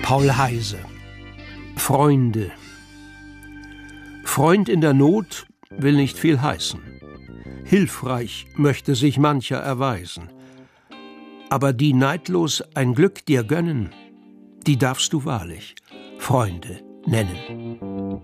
Paul Heise. Freunde. Freund in der Not will nicht viel heißen. Hilfreich möchte sich mancher erweisen. Aber die neidlos ein Glück dir gönnen, die darfst du wahrlich Freunde nennen.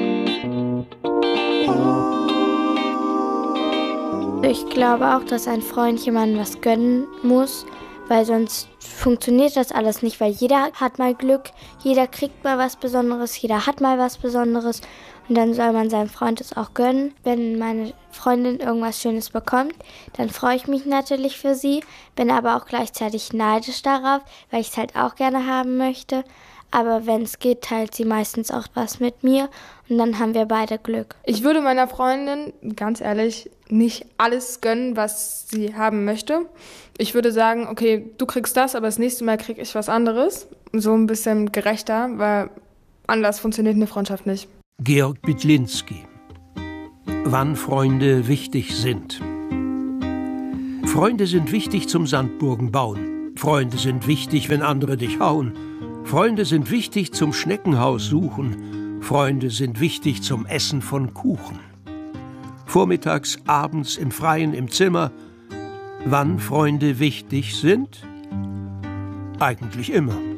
Ich glaube auch, dass ein Freund jemandem was gönnen muss, weil sonst funktioniert das alles nicht, weil jeder hat mal Glück, jeder kriegt mal was Besonderes, jeder hat mal was Besonderes und dann soll man seinem Freund es auch gönnen. Wenn meine Freundin irgendwas Schönes bekommt, dann freue ich mich natürlich für sie, bin aber auch gleichzeitig neidisch darauf, weil ich es halt auch gerne haben möchte. Aber wenn es geht, teilt sie meistens auch was mit mir und dann haben wir beide Glück. Ich würde meiner Freundin, ganz ehrlich, nicht alles gönnen, was sie haben möchte. Ich würde sagen, okay, du kriegst das, aber das nächste Mal krieg ich was anderes. So ein bisschen gerechter, weil anders funktioniert eine Freundschaft nicht. Georg Bitlinski. Wann Freunde wichtig sind. Freunde sind wichtig zum Sandburgen bauen. Freunde sind wichtig, wenn andere dich hauen. Freunde sind wichtig zum Schneckenhaus suchen. Freunde sind wichtig zum Essen von Kuchen. Vormittags, abends, im Freien, im Zimmer. Wann Freunde wichtig sind? Eigentlich immer.